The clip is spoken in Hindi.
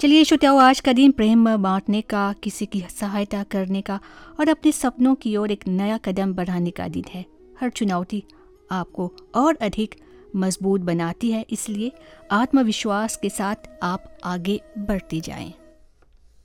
चलिए श्रोताओ, आज का दिन प्रेम बांटने का, किसी की सहायता करने का और अपने सपनों की ओर एक नया कदम बढ़ाने का दिन है। हर चुनौती आपको और अधिक मजबूत बनाती है, इसलिए आत्मविश्वास के साथ आप आगे बढ़ते जाएं।